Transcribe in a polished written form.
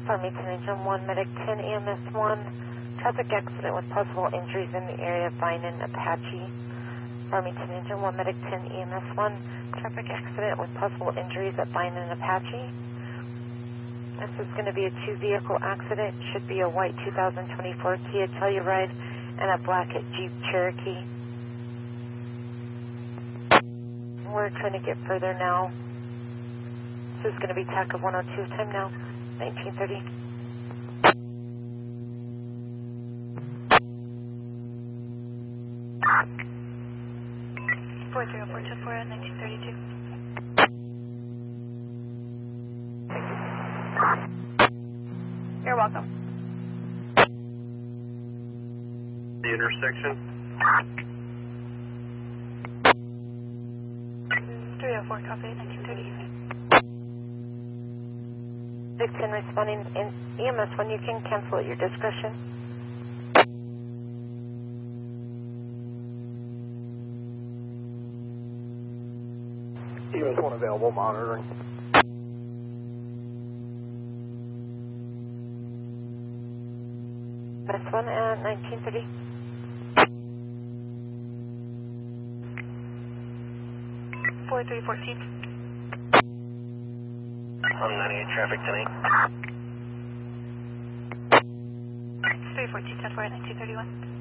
Farmington Engine 1, Medic 10, EMS 1. Traffic accident with possible injuries in the area of Vinan, Apache. Farmington Engine 1, Medic 10, EMS 1. Traffic accident with possible injuries at Vinan, Apache. This is going to be a two-vehicle accident. Should be a white 2024 Kia Telluride and a black Jeep Cherokee. We're trying to get further now. This is going to be TACA 102 time now, 1930. at 1932. You're welcome. The intersection. 304, copy, 1930. Vic 10 responding in EMS 1, you can cancel at your discretion. EMS 1 available, monitoring. EMS 1 at 1930. Four 314. I'm 98 traffic tonight. 314, 10 4 at 1931.